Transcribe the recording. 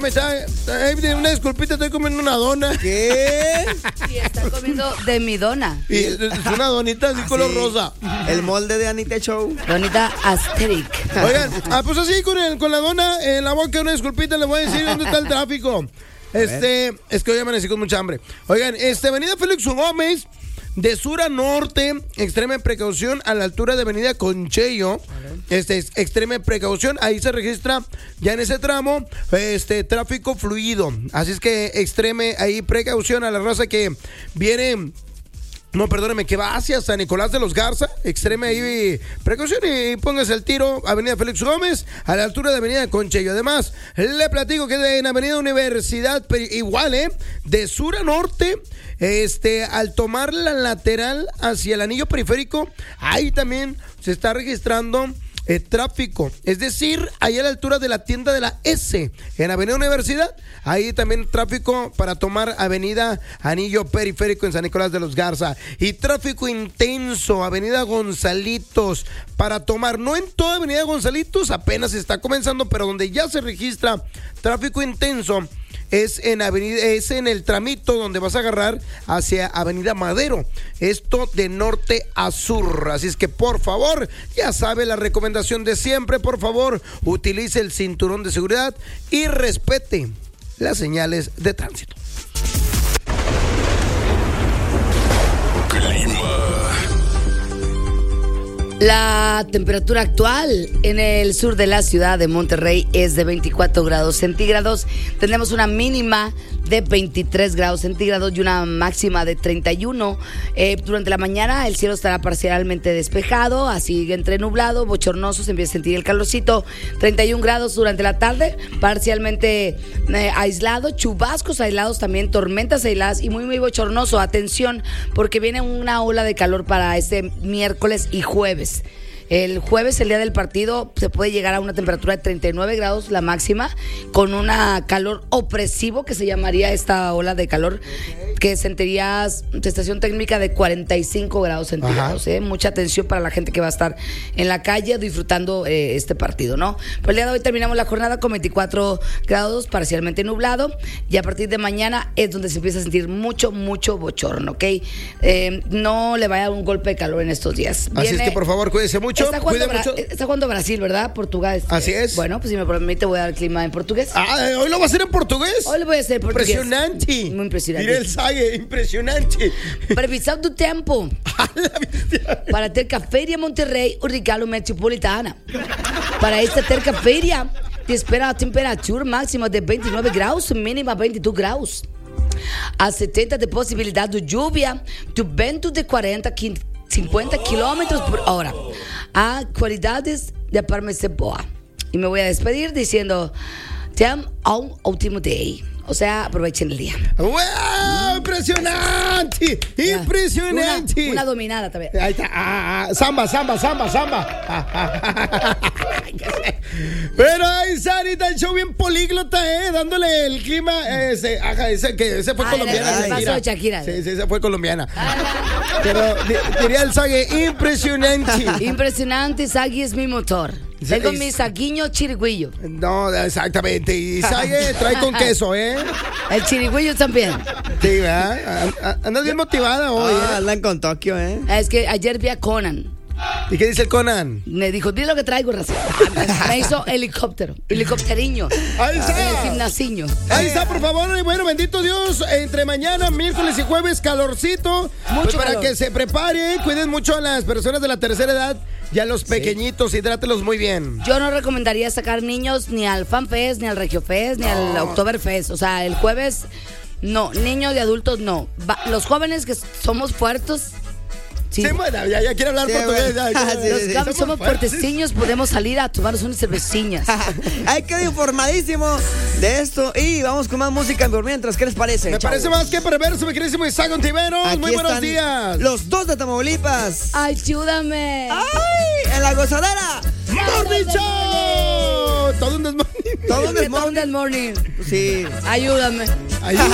espérame, una disculpita, estoy comiendo una dona. ¿Qué? Y está comiendo de mi dona. Y es una donita así color rosa. El molde de Anita Show. Donita Asterix. Oigan, pues así con la dona en la boca, una disculpita, les voy a decir dónde está el tráfico. Es que hoy amanecí con mucha hambre. Oigan, avenida Félix U. Gómez, de sur a norte, extrema precaución a la altura de avenida Conchello. Extrema precaución, ahí se registra ya en ese tramo, tráfico fluido. Así es que extreme ahí precaución a la raza que viene. No, perdóneme, que va hacia San Nicolás de los Garza, extreme ahí precaución y póngase el tiro, avenida Félix Gómez, a la altura de avenida Conchello. Además, le platico que en avenida Universidad, igual, de sur a norte, al tomar la lateral hacia el anillo periférico, ahí también se está registrando tráfico, es decir, ahí a la altura de la tienda de la S, en avenida Universidad, ahí también tráfico para tomar avenida Anillo Periférico en San Nicolás de los Garza, y tráfico intenso, avenida Gonzalitos, para tomar, no en toda avenida Gonzalitos, apenas está comenzando, pero donde ya se registra tráfico intenso, es en el tramito donde vas a agarrar hacia Avenida Madero. Esto de norte a sur. Así es que, por favor, ya sabe la recomendación de siempre. Por favor, utilice el cinturón de seguridad y respete las señales de tránsito. La temperatura actual en el sur de la ciudad de Monterrey es de 24 grados centígrados. Tenemos una mínima de 23 grados centígrados y una máxima de 31. Durante la mañana el cielo estará parcialmente despejado, así entre nublado, bochornoso, se empieza a sentir el calorcito. 31 grados durante la tarde, parcialmente aislado, chubascos aislados también, tormentas aisladas y muy bochornoso. Atención, porque viene una ola de calor para este miércoles y jueves. El jueves, el día del partido, se puede llegar a una temperatura de 39 grados la máxima, con una calor opresivo que se llamaría esta ola de calor, que sentirías sensación térmica de 45 grados centígrados. Mucha atención para la gente que va a estar en la calle disfrutando este partido, ¿no? Pues el día de hoy terminamos la jornada con 24 grados, parcialmente nublado, y a partir de mañana es donde se empieza a sentir mucho bochorno, ¿ok? No le vaya a dar un golpe de calor en estos días. Así es que, por favor, cuídese mucho. Está jugando Brasil, ¿verdad? Portugal. Así es. Bueno, pues si me permite voy a dar el clima en portugués. ¿Hoy lo va a hacer en portugués? Hoy lo voy a hacer en portugués. Impresionante. Muy impressionante. Mira el Sague, impressionante. Previsão do tempo. Para terça-feira, Monterrey, o Regalo Metropolitana. Para esta terça-feira, te espera a temperatura máxima de 29 graus, mínima 22 graus. A 70 de possibilidade de lluvia, do vento de 50 kilómetros por hora. A qualidades de permanecer boa. Y me voy a despedir diciendo, te amo a un último día. O sea, aprovechen el día. ¡Wow! ¡Impresionante! ¡Impresionante! Una dominada también. Ahí está. Samba. Pero ahí Sarita, el show bien políglota, dándole el clima. Ese fue colombiana. Pasó de Shakira. Sí, esa fue colombiana. Pero diría el Sague, impresionante. Impresionante, Sague es mi motor. Tengo mi saguiño chirigüillo. No, exactamente. Y Sague trae con queso, ¿eh? El chirigüillo también. Sí, ¿verdad? Andas bien motivada hoy. Andan con Tokio, ¿eh? Es que ayer vi a Conan. ¿Y qué dice el Conan? Me dijo, dile lo que traigo, raza. Me hizo helicópteriño. Ahí está. El gimnasiño. Ahí está, por favor. Y bueno, bendito Dios, entre mañana, miércoles y jueves, calorcito. Mucho para calor. que se prepare, cuiden mucho a las personas de la tercera edad y a los pequeñitos, hidrátelos muy bien. Yo no recomendaría sacar niños ni al FanFest, ni al RegioFest, ni al Oktoberfest. O sea, el jueves, no. Niños y adultos, no. Los jóvenes que somos fuertes. Sí, bueno, ya quiere hablar portugués. Los que somos fuerteciños podemos salir a tomarnos unas cerveciñas. Hay que ir informadísimo de esto y vamos con más música por mientras. ¿Qué les parece? Me parece más que perverso, mi queridísimo Isaac Ontiveros. Muy buenos días. Los dos de Tamaulipas. Ayúdame. ¡Ay! En la gozadera. ¡Morning Show! Todo un desmorning. Todo un desmorning. Morning. Sí. Ayúdame. Ayúdame.